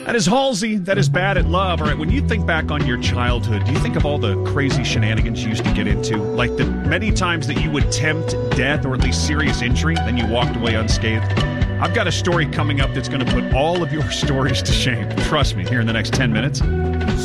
That is Halsey. That is Bad at Love. All right, when you think back on your childhood, do you think of all the crazy shenanigans you used to get into? Like the many times that you would tempt death or at least serious injury, then you walked away unscathed? I've got a story coming up that's going to put all of your stories to shame. Trust me, here in the next 10 minutes.